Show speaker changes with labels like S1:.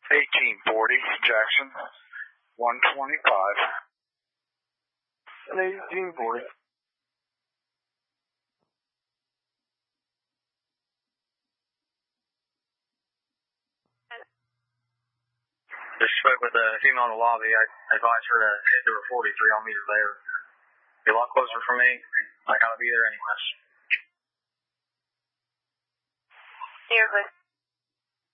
S1: 1840 Jackson 125.
S2: An 1840.
S3: Just spoke with a female in the lobby. I advised her to head to her 43. I'll meet her there. Be a lot closer for me. I gotta be there anyways.
S4: Here,